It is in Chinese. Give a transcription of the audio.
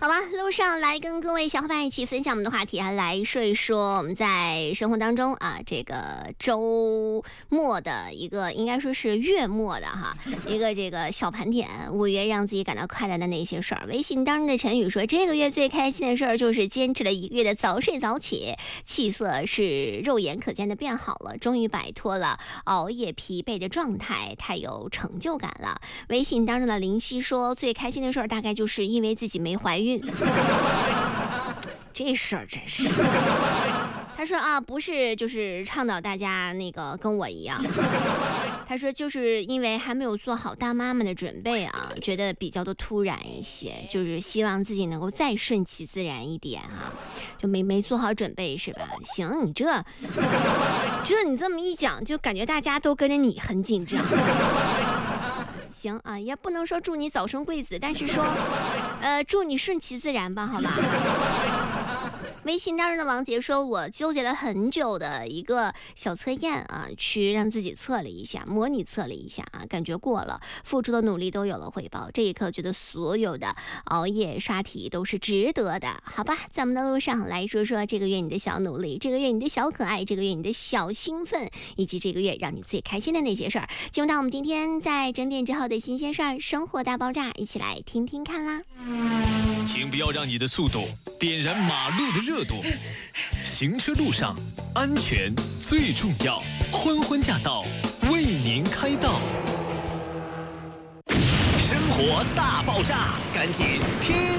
好吧，路上来跟各位小伙伴一起分享我们的话题啊，来说一说我们在生活当中啊，这个周末的一个应该说是月末的哈，一个这个小盘点，5月让自己感到快乐的那些事儿。微信当中的陈宇说，这个月最开心的事儿就是坚持了1个月的早睡早起，气色是肉眼可见的变好了，终于摆脱了熬夜疲惫的状态，太有成就感了。微信当中的林夕说，最开心的事儿大概就是因为自己没怀孕。这事儿真是，他说啊，不是就是倡导大家那个跟我一样，他说就是因为还没有做好当妈妈的准备啊，觉得比较的突然一些，就是希望自己能够再顺其自然一点啊，就没做好准备是吧？行，你这你这么一讲，就感觉大家都跟着你很紧张。行啊，也不能说祝你早生贵子，但是说，祝你顺其自然吧，好吧。微信当中的王杰说，我纠结了很久的一个小测验啊，去让自己测了一下，模拟测了一下啊，感觉过了，付出的努力都有了回报。这一刻觉得所有的熬夜刷题都是值得的，好吧？在我们的路上来说说这个月你的小努力，这个月你的小可爱，这个月你的小兴奋，以及这个月让你最开心的那些事儿。进入到我们今天在整点之后的新鲜事儿，生活大爆炸，一起来听听看啦。 请不要让你的速度点燃马路的热度，行车路上安全最重要。欢欢驾到，为您开道。生活大爆炸，赶紧听。